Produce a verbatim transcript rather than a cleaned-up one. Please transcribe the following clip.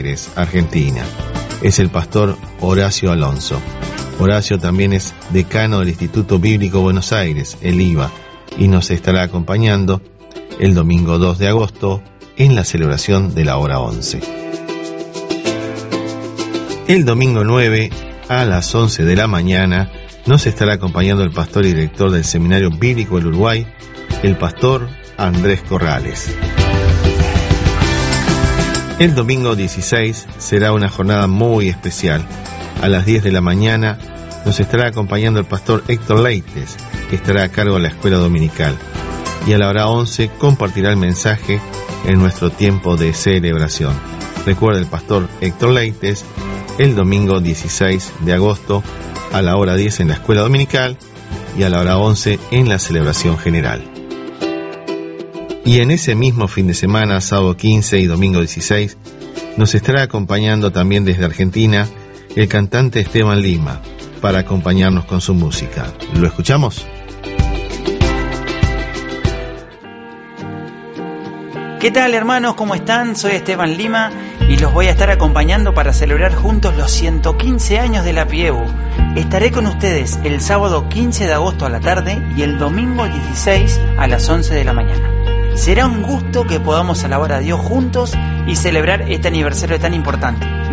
Aires, Argentina. Es el pastor Horacio Alonso. Horacio también es decano del Instituto Bíblico Buenos Aires, el I B A, y nos estará acompañando el domingo dos de agosto en la celebración de la hora once. El domingo nueve a las once de la mañana nos estará acompañando el pastor y director del Seminario Bíblico del Uruguay, el pastor Andrés Corrales. El domingo dieciséis será una jornada muy especial. A las diez de la mañana nos estará acompañando el pastor Héctor Leites, que estará a cargo de la escuela dominical. Y a la hora once compartirá el mensaje en nuestro tiempo de celebración. Recuerda el pastor Héctor Leites el domingo dieciséis de agosto a la hora diez en la escuela dominical y a la hora once en la celebración general. Y en ese mismo fin de semana, sábado quince y domingo dieciséis, nos estará acompañando también desde Argentina el cantante Esteban Lima para acompañarnos con su música. ¿Lo escuchamos? ¿Qué tal, hermanos? ¿Cómo están? Soy Esteban Lima y los voy a estar acompañando para celebrar juntos los ciento quince años de la Pieu. Estaré con ustedes el sábado quince de agosto a la tarde y el domingo dieciséis a las once de la mañana. Será un gusto que podamos alabar a Dios juntos y celebrar este aniversario tan importante.